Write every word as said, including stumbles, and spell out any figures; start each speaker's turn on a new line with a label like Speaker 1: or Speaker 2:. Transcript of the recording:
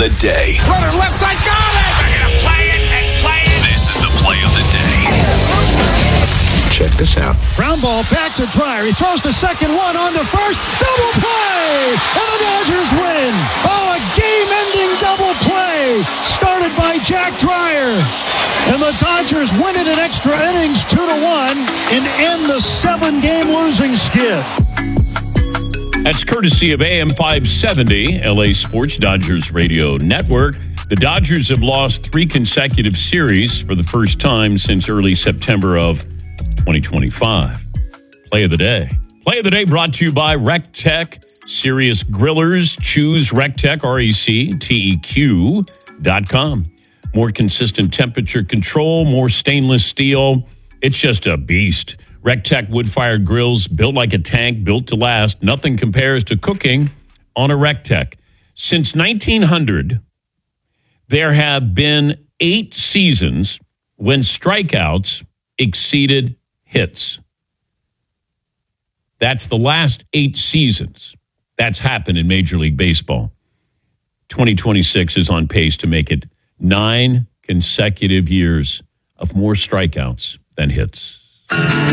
Speaker 1: the day.
Speaker 2: Runner left side, got it! They're going to play it and play it.
Speaker 1: This is the play of the day.
Speaker 3: Check this out.
Speaker 4: Ground ball back to Dreyer. He throws to second, one on to first. Double play! And the Dodgers win! Oh, a game-ending double play started by Jack Dreyer. And the Dodgers win it in extra innings, two to one, and end the seven-game losing skid.
Speaker 5: That's courtesy of A M five seventy, L A Sports Dodgers Radio Network. The Dodgers have lost three consecutive series for the first time since early September of twenty twenty-five. Play of the day. Play of the day brought to you by RecTech. Serious Grillers. Choose RecTech, R E C T E Q dot com. More consistent temperature control, more stainless steel. It's just a beast. RecTech wood-fired grills, built like a tank, built to last. Nothing compares to cooking on a RecTech. Since nineteen hundred, there have been eight seasons when strikeouts exceeded hits. That's the last eight seasons. That's happened in Major League Baseball. twenty twenty-six is on pace to make it nine consecutive years of more strikeouts than hits.